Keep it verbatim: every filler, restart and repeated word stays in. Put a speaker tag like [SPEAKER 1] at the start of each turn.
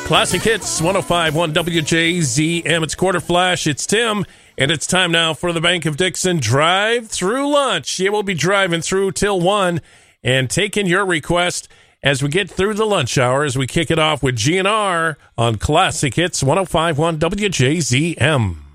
[SPEAKER 1] Classic Hits, one oh five point one W J Z M. It's Quarter Flash. It's Tim, and it's time now for the Bank of Dixon Drive Through Lunch. Yeah, we'll be driving through till one and taking your request as we get through the lunch hour, as we kick it off with G N R on Classic Hits, one oh five point one W J Z M.